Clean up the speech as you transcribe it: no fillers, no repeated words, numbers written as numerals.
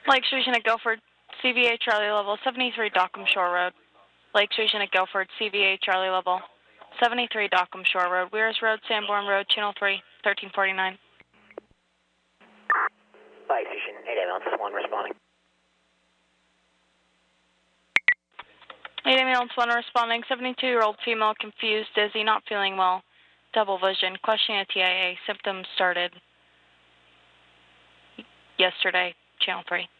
Lake Station at Guilford, CVA Charlie level 73 Dockham Shore Road. Lake Station at Guilford, CVA Charlie level 73 Dockham Shore Road. Weirs Road, Sanborn Road, Channel 3, 1349. Lake Station, 8 ambulance 1 responding. 8 ambulance 1 responding, 72-year-old female confused, dizzy, not feeling well. Double vision, questioning a TIA. Symptoms started yesterday, Channel 3.